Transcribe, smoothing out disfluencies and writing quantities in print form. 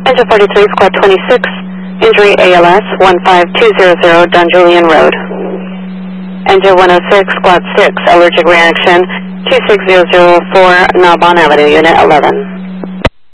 Engine 43, Squad 26, injury ALS 15200 Don Julian Road. Engine 106, Squad 6, allergic reaction 26004 Narbonne Avenue, Unit 11.